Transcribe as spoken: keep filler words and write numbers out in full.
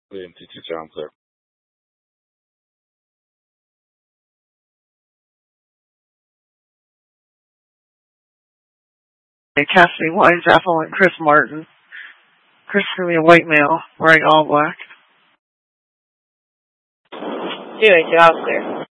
对，就就这样子。 Cassidy Winesapple and Chris Martin. Chris is going to be a white male wearing all black. Do a job there.